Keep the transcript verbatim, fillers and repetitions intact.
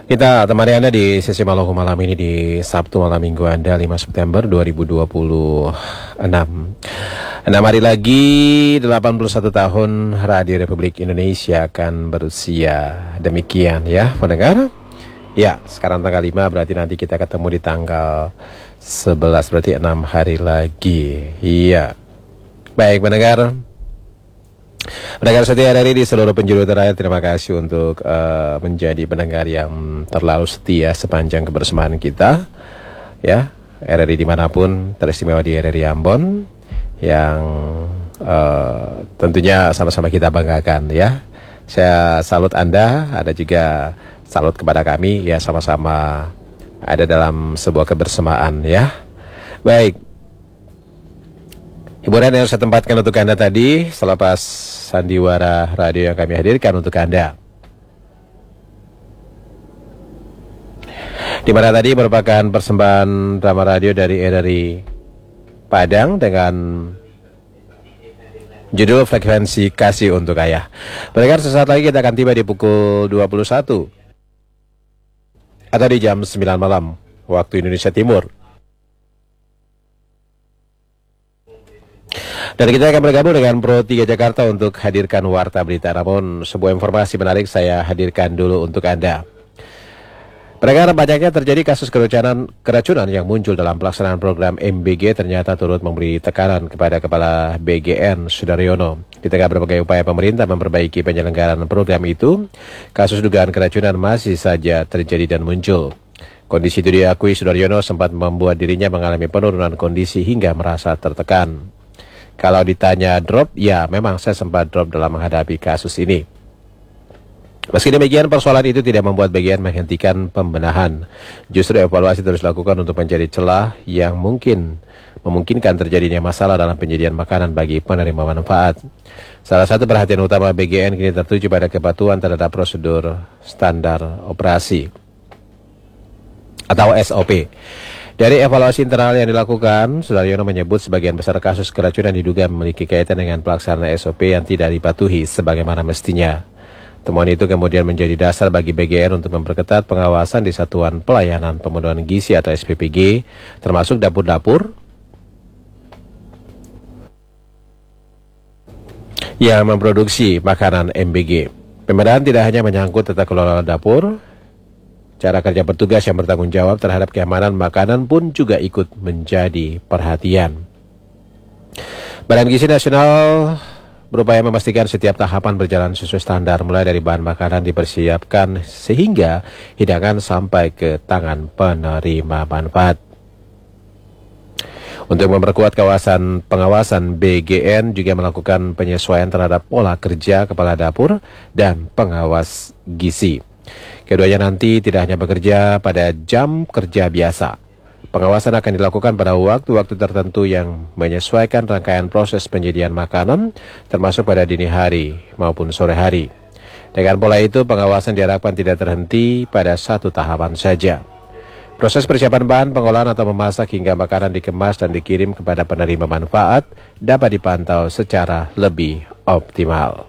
Kita temani Anda di sesi Malam malam ini di Sabtu malam minggu Anda lima September dua ribu dua puluh enam. Enam hari lagi delapan puluh satu tahun Radio Republik Indonesia akan berusia. Demikian ya pendengar. Ya, sekarang tanggal lima berarti nanti kita ketemu di tanggal sebelas, berarti enam hari lagi. Iya. Baik pendengar. Pendengar setia dari di seluruh penjuru terakhir, terima kasih untuk uh, menjadi pendengar yang terlalu setia sepanjang kebersamaan kita. Ya, R R I dimanapun, teristimewa di R R I Ambon, yang uh, tentunya sama-sama kita banggakan ya. Saya salut Anda, ada juga salut kepada kami ya, sama-sama ada dalam sebuah kebersamaan ya. Baik. Hiburan yang saya tempatkan untuk Anda tadi selepas sandiwara radio yang kami hadirkan untuk Anda, di mana tadi merupakan persembahan drama radio dari R R I Padang dengan judul Frekuensi Kasih untuk Ayah. Pendengar, sesaat lagi kita akan tiba di pukul dua puluh satu atau di jam sembilan malam waktu Indonesia Timur. Dan kita akan bergabung dengan Pro tiga Jakarta untuk hadirkan Warta Berita. Namun sebuah informasi menarik saya hadirkan dulu untuk Anda. Pendengar, banyaknya terjadi kasus keracunan, keracunan yang muncul dalam pelaksanaan program M B G ternyata turut memberi tekanan kepada Kepala B G N Sudaryono. Di tengah berbagai upaya pemerintah memperbaiki penyelenggaraan program itu, kasus dugaan keracunan masih saja terjadi dan muncul. Kondisi itu diakui Sudaryono sempat membuat dirinya mengalami penurunan kondisi hingga merasa tertekan. Kalau ditanya drop, ya memang saya sempat drop dalam menghadapi kasus ini. Meski demikian, persoalan itu tidak membuat B G N menghentikan pembenahan. Justru evaluasi terus dilakukan untuk mencari celah yang mungkin memungkinkan terjadinya masalah dalam penyediaan makanan bagi penerima manfaat. Salah satu perhatian utama B G N kini tertuju pada kepatuhan terhadap prosedur standar operasi atau S O P. Dari evaluasi internal yang dilakukan, Sudaryono menyebut sebagian besar kasus keracunan diduga memiliki kaitan dengan pelaksanaan S O P yang tidak dipatuhi sebagaimana mestinya. Temuan itu kemudian menjadi dasar bagi B G N untuk memperketat pengawasan di Satuan Pelayanan Pemenuhan Gizi atau S P P G, termasuk dapur-dapur yang memproduksi makanan M B G. Pembenahan tidak hanya menyangkut tata kelola dapur, cara kerja petugas yang bertanggung jawab terhadap keamanan makanan pun juga ikut menjadi perhatian. Badan Gizi Nasional berupaya memastikan setiap tahapan berjalan sesuai standar, mulai dari bahan makanan dipersiapkan sehingga hidangan sampai ke tangan penerima manfaat. Untuk memperkuat kawasan pengawasan, B G N juga melakukan penyesuaian terhadap pola kerja kepala dapur dan pengawas gizi. Keduanya nanti tidak hanya bekerja pada jam kerja biasa. Pengawasan akan dilakukan pada waktu-waktu tertentu yang menyesuaikan rangkaian proses penyediaan makanan, termasuk pada dini hari maupun sore hari. Dengan pola itu, pengawasan diharapkan tidak terhenti pada satu tahapan saja. Proses persiapan bahan, pengolahan atau memasak hingga makanan dikemas dan dikirim kepada penerima manfaat dapat dipantau secara lebih optimal.